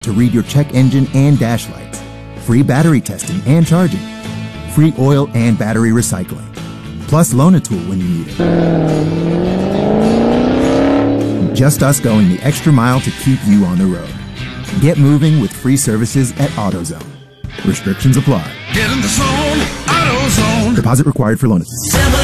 to read your check engine and dash lights, free battery testing and charging, free oil and battery recycling, plus Loan-A-Tool when you need it. Just us going the extra mile to keep you on the road. Get moving with free services at AutoZone. Restrictions apply. Get in the zone, AutoZone. Deposit required for Loan-A-Tool.